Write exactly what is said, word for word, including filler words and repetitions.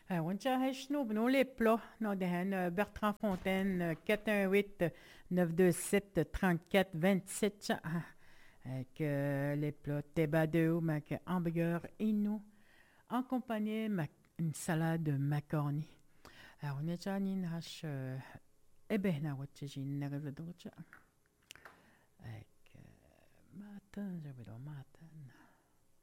Euh, on dirait nous nous les plats non de hein, Bertrand Fontaine euh, quatre un huit neuf deux sept trente-quatre vingt-sept ah, avec euh, les plats tebadou avec hamburger inou accompagné avec une salade de macaroni. Alors on est déjà en hache eh ben na wotche j'ai une avec euh, matin j'avais le matin